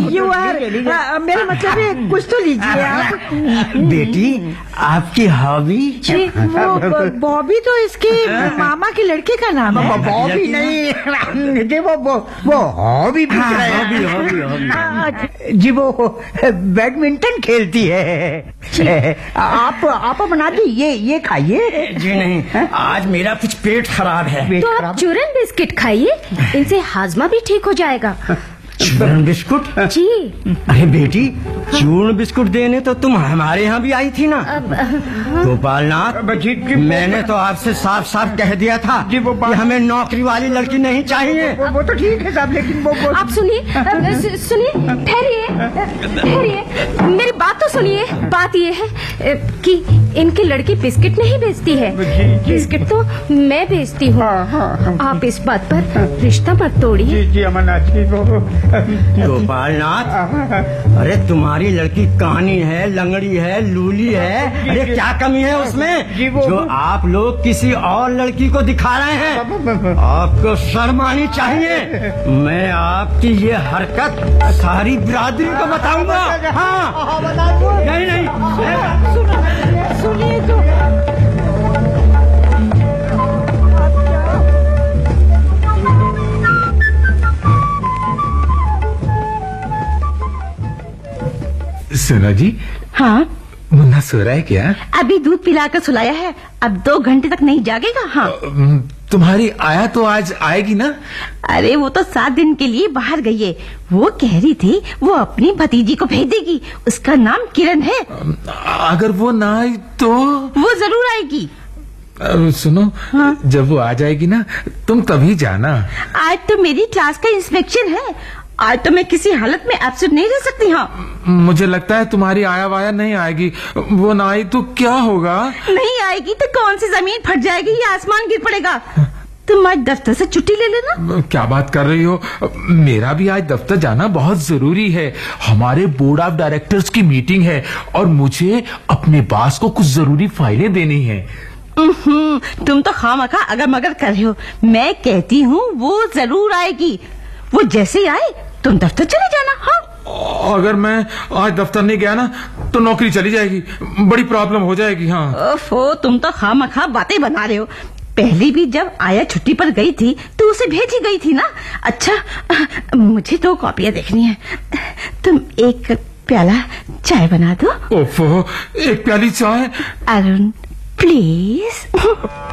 You are, मेरा मतलब है कुछ तो लीजिए आप। बेटी, आपकी हॉबी? जी, वो बॉबी तो इसके मामा के लड़के का नाम है। बॉबी नहीं, वो हॉबी भी जी, वो बैडमिंटन खेलती है। आप बना दी, ये खाइए। जी नहीं, आज मेरा कुछ पेट खराब है। तो आप चूरन बिस्किट खाइए, इनसे हाजमा भी ठीक हो जाएगा। चूर्ण बिस्कुट? जी। अरे बेटी, चूर्ण बिस्कुट देने तो तुम हमारे यहाँ भी आई थी ना। गोपालनाथ, मैंने तो आपसे साफ साफ कह दिया था कि हमें नौकरी वाली लड़की नहीं चाहिए। वो तो ठीक है साहब, लेकिन वो आप सुनिए, ठहरिए, मेरी बात तो सुनिए। बात ये है कि इनकी लड़की बिस्किट नहीं बेचती है, बिस्किट तो मैं बेचती हूँ। आप इस बात पर रिश्ता मत तोड़िए। जी अमरनाथ जी। गोपालनाथ, अरे तुम्हारी लड़की कानी है, लंगड़ी है, लूली है, अरे क्या कमी है उसमें जो आप लोग किसी और लड़की को दिखा रहे हैं? आपको शर्म आनी चाहिए। मैं आपकी ये हरकत सारी बिरादरी को बताऊंगा। हाँ, नहीं, सुनिए तो। सुनो जी। हाँ, मुन्ना सो रहा है क्या? अभी दूध पिलाकर सुलाया है, अब 2 घंटे तक नहीं जागेगा। हाँ। तुम्हारी आया तो आज आएगी ना? अरे वो तो 7 दिन के लिए बाहर गई है। वो कह रही थी वो अपनी भतीजी को भेज देगी, उसका नाम किरण है। अगर वो ना आई तो? वो जरूर आएगी। सुनो, हाँ? जब वो आ जाएगी ना, तुम तभी जाना। आज तो मेरी क्लास का इंस्पेक्शन है, आज तो मैं किसी हालत में एब्सेंट नहीं रह सकती। हाँ, मुझे लगता है तुम्हारी आया वाया नहीं आएगी। वो ना आई तो क्या होगा? नहीं आएगी तो कौन सी जमीन फट जाएगी या आसमान गिर पड़ेगा। तुम आज दफ्तर से छुट्टी ले लेना। क्या बात कर रही हो? मेरा भी आज दफ्तर जाना बहुत जरूरी है। हमारे बोर्ड ऑफ डायरेक्टर्स की मीटिंग है और मुझे अपने बॉस को कुछ जरूरी फाइलें देनी है। तुम तो खामखा अगर मगर कर रहे हो। मैं कहती हूँ वो जरूर आएगी। वो जैसे आए तुम दफ्तर चले जाना। हाँ, अगर मैं आज दफ्तर नहीं गया ना तो नौकरी चली जाएगी, बड़ी प्रॉब्लम हो जाएगी। हाँ। ओफो, तुम तो खामखा बातें बना रहे हो। पहले भी जब आया छुट्टी पर गई थी तो उसे भेजी गई थी ना। अच्छा, मुझे 2 कॉपियां देखनी है। तुम एक प्याला चाय बना दो। ओफो, एक प्याली चाय? अरुण प्लीज।